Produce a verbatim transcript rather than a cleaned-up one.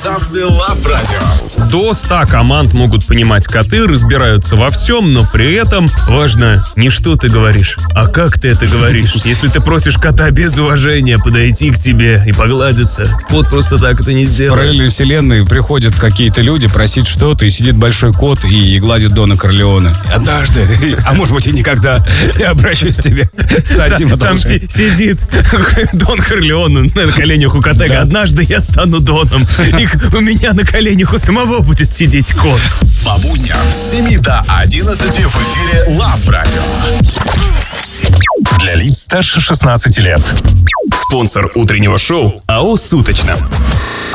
Красавцы Лав Радио. До ста команд могут понимать коты, разбираются во всем, но при этом важно не что ты говоришь, а как ты это говоришь. Если ты просишь кота без уважения подойти к тебе и погладиться, кот просто так это не В сделает. параллельной вселенной приходят какие-то люди просить что-то, и сидит большой кот и гладит Дона Корлеоне. Однажды, а может быть и никогда, я обращусь к тебе. Там, там си- сидит Дон Корлеоне на коленях у кота. Да. Однажды я стану Доном. И у меня на коленях у самого будет сидеть кот. По будням с семи до одиннадцати в эфире Лав Радио. Для лиц старше шестнадцати лет. Спонсор утреннего шоу АО «Суточно».